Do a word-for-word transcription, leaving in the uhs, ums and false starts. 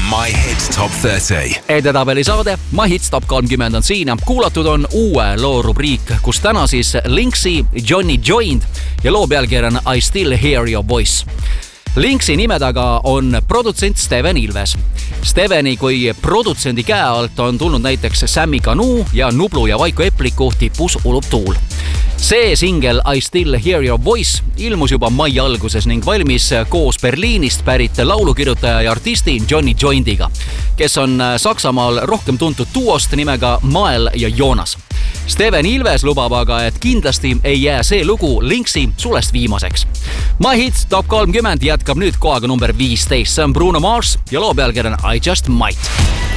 My Hits Top kolmkümmend. Edetabeli saade My Hits Top kolmkümmend on siin. Kuulatud on uue loo rubriik, kus täna siis Linksy, Johnny Joined ja loo pealkiri on I Still Hear Your Voice. Linksy nime taga on produtsent Steven Ilves. Steveni kui produtsendi käe alt on tulnud näiteks Sammy Kanu ja Nublu ja Vaiko Epliku Tipus ulub tuul. See singel I Still Hear Your Voice ilmus juba mai alguses ning valmis koos Berliinist pärit laulukirjutaja ja artisti Johnny Joinediga, kes on Saksamaal rohkem tuntud duost nimega Mael ja Joonas. Steven Ilves lubab aga, et kindlasti ei jää see lugu Linksy sulest viimaseks. My Hits Top kolmkümmend jätkab nüüd kohaga number viisteist. See on Bruno Mars ja loo pealkiri on I Just Might.